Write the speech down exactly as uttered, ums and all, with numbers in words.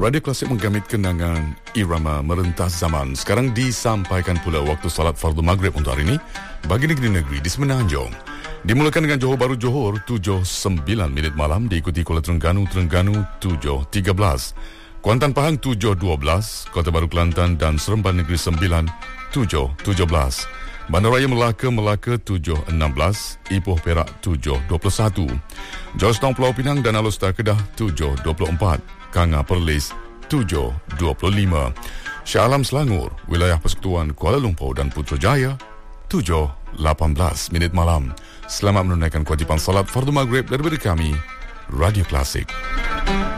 Radio Klasik menggamit kenangan irama merentas zaman. Sekarang disampaikan pula waktu salat fardu maghrib untuk hari ini bagi negeri-negeri di Semenanjung. Dimulakan dengan Johor Bahru Johor tujuh sembilan minit malam, diikuti Kuala Terengganu Terengganu tujuh tiga belas, Kuantan Pahang tujuh dua belas, Kota Baru Kelantan dan Seremban Negeri Sembilan tujuh tujuh belas, Bandaraya Melaka Melaka tujuh enam belas, Ipoh Perak tujuh dua puluh satu, Georgetown Pulau Pinang dan Alor Kedah tujuh dua puluh empat, Kanga Perlis tujuh dua puluh lima, Shah Alam Selangor, Wilayah Persekutuan Kuala Lumpur dan Putrajaya tujuh lapan belas minit malam. Selamat menunaikan kewajipan salat fardu maghrib daripada kami, Radio Klasik.